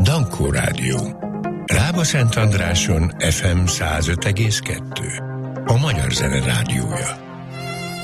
Dankó Rádió. Rába-Szentandráson FM 105,2. A Magyar Zene Rádiója.